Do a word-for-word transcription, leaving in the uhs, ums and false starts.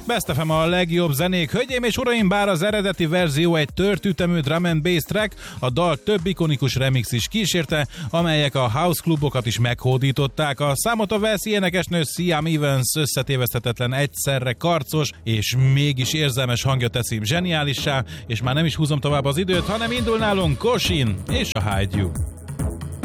Best ef em a legjobb zenék. Hölgyeim és uraim, bár az eredeti verzió egy tört ütemű drum and bass track, a dal több ikonikus remix is kísérte, amelyek a house klubokat is meghódították. A számot a Walesi énekesnő Siam Evans összetéveszthetetlen, egyszerre karcos és mégis érzelmes hangja teszi zseniálissá, és már nem is húzom tovább az időt, hanem indul nálunk Kosin és a Hide You.